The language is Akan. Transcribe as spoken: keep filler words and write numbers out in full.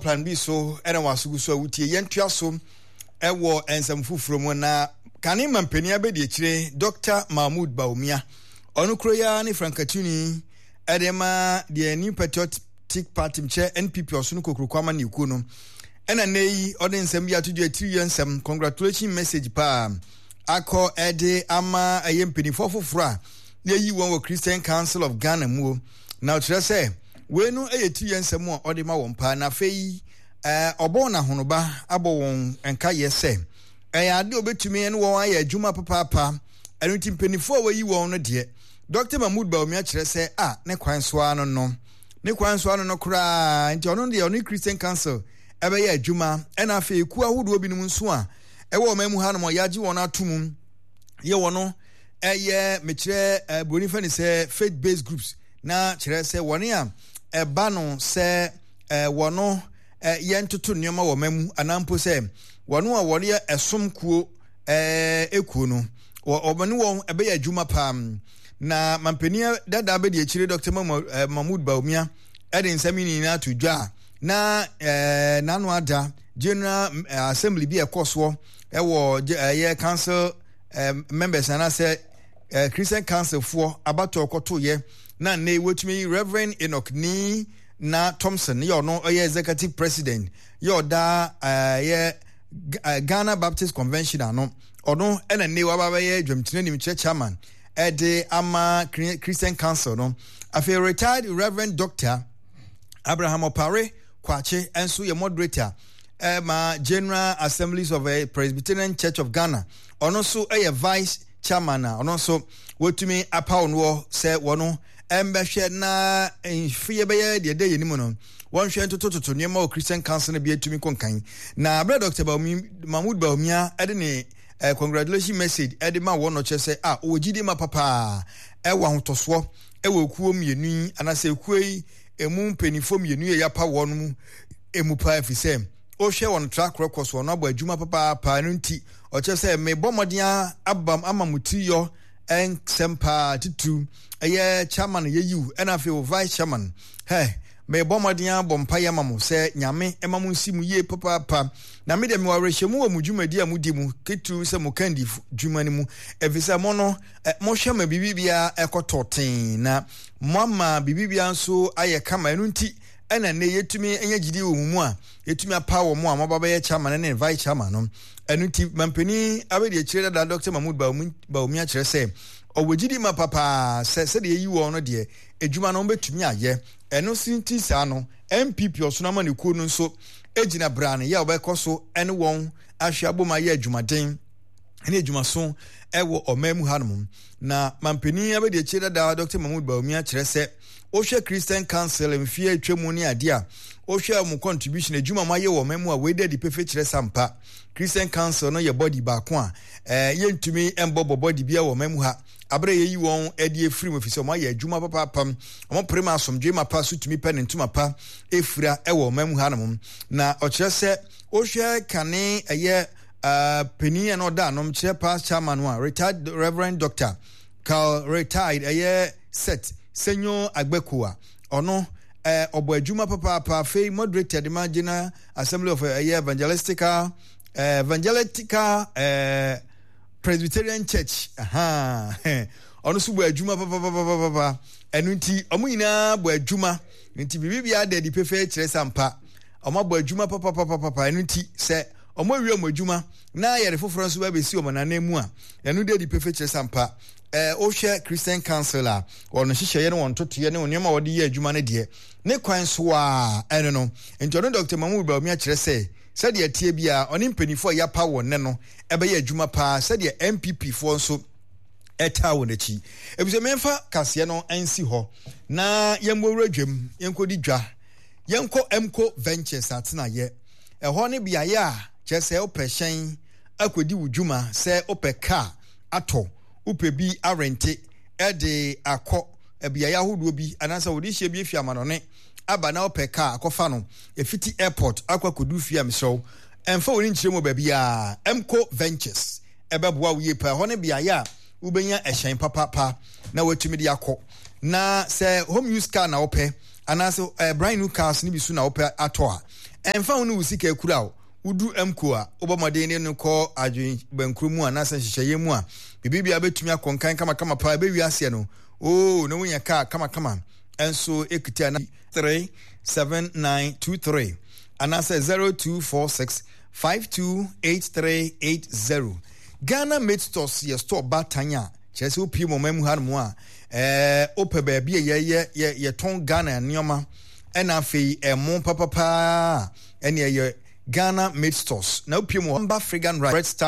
plan B so ena wasugu so wutie yentua so ewo ensam fufuro mu na kane mampani abedi akire Doctor Mahmoud Bawumia onu kroya ni Frankatuni edema the New Patriotic Party mche N P P osunu kokrokwa ni ku no ena nei ode nsam bi atodu three years nsam congratulations message pa akọ ede ama ayempeni fofoforo a na yi won wo Christian Council of Ghana mu na otre se we no ayeti yensem a ode ma won pa na fei eh obo na honoba abo won enka yese eh ade obetumi en won aye adwuma papa papa enu timpenifo we yi won no de Doctor Mahmoud Bawumia kire se ah ne kwan so ano no ne kwan so ano no kura nti ono de ono Christian Council ebe ye adwuma ena fei ku ahodo obinim nso a ewo mamu ha no yaji won atum ye wono eye me kire boni fa ni se faith based groups na kire se woni a eba no se wono yentoto nneoma wo mamu anampo se wono a woni esom kuo ekuo no obani wo ebe ya adwuma pam na mampania dada be de kire Doctor Mahmoud Bawumia ede nsamini na tudwa na nanu ada General Assembly bi ekoso ewo ye council members na say Christian Council for abato okoto ye na na wetumi Reverend Enoch ni na Thompson ye no ye executive president ye oda ye Ghana Baptist Convention ano ono ena ne wa baba ye dwamtene nim chairman ede ama Christian Council no afi retired Reverend Doctor Abraham Opare Kwache enso ye moderator ma General Assemblies of a Presbyterian Church of Ghana ono so a vice chairman ono so wotumi apa onwo se wono embehwe na enfie beye de de yenimu no wonhwe ntotototo niema o Christian Council na bi etumi konkan na bra Doctor Mahmoud Bawumia ede ne uh, congratulations message ede ma wono che se ah ogidi ma papa e wa hotoso e wa kuo mienu anase kuoi emu mpenifo mienu ye yapa wono mu emu pa afisem o hwe won track record so no abo adwuma papa pa no nti o che se me bomodia abam amamuti en sempa titu eye chairman ye you ena fe vice chairman hey me bomodia bompa ya mamu se nyame emamu nsimu ye papa pa na me de me warehemu wa mudwumadi amudi mu ketu se mu kandi dwumani mu efisa mo no mo hwe ma bibibia ekototen na mama bibibia nso aye kama enu nti ena ne yetumi enya gidi wo mu a yetumi apa wo mu a mababa ye chairman ne vice chairman no enu nti mampani abedi akire da Doctor Mahmoud Bawumia kire se owogidi ma papa se se de yi wo no de edwuma no betumi aye eno sinti sa no M P P osuna ma ne kuo no nso ejina brane ya obekoso ene won ahwe aboma ye adwumaden ene adwumaso ewo omamu hanum na mampani abedi akire da Doctor Mahmoud Bawumia kire se ohwe Christian Council mfie atwemu ni ade a ohwe mu contribution adwuma ma ye wo mamu a we dey pefe kire sampa Christian Council no ye body baako a eh yentumi embobo body bia wo mamu ha abre ye yi won edi efiri mu fise mo ye adwuma papa pam mo prema asomdwe ma pa so tumi pe ne ntuma pa efira e wo mamu ha no na o kire se ohwe kane eye uh peni no da no kire past chairman one retired Reverend Doctor Carl retired eye set Senyo Agbekua ono eh obo adwuma papa papa fei moderated General Assembly of a uh, evangelistical uh, evangelical uh, Presbyterian Church aha ono su bo adwuma papa papa papa enu nti omo nyina bo adwuma nti bibibia de di pefe kire sampa omo bo adwuma papa papa papa enu nti se omo wi omo adwuma na yere foforo nso ba besi omo na namu a enu de di pefe kire sampa eh ohwe Christian Council a ono hihye ne won totoye ne onema wode ye adwuma ne de ne kwan so a eno no nti ono Doctor Mahmoud Bawumia kire se sede atie bia oni mpanifo ya pa wonne no ebe ye adwuma pa sede M P P fo nso eta wonachi ebise memfa kase no ansi ho na yemwowura dwam yenkodi dwa yenko Emco Ventures atena ye eho ne bia ya kese opehyen akodi wudwuma se opeka ato upebi arente ede akọ ebia ya hodo bi anansa wodi hye bi afiama no ne aba na opeka akofa no efiti airport akwakodu fiam so emfa woni nkyeremo ba bia Emco Ventures ebeboa wiye pa ho ne bia ya ubenya ehyen papa pa na watumi de akọ na se home use car na ope anansa uh, brand new cars ni bisu na ope ato a ɛmfa wo no usika ekura wo udu emko a obamade ne no kɔ adwen bankuru mu anasa hyehyeye mu a bibibia betumi akonkan kama kama pa be wiase no oh no wonya ka kama kama enso ekita na three seven nine two three anasa zero two four six five two eight three eight zero Ghana Made Stores ye store batanya chese opi mo mamu harmu a eh ope ba bia ye ye ye ton Ghana nioma ena afei emo papapa ene ye Ghana Made Stores na opi mo Amba Frigan Red Star